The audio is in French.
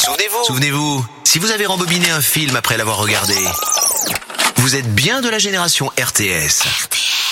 Souvenez-vous, si vous avez rembobiné un film après l'avoir regardé, vous êtes bien de la génération RTS.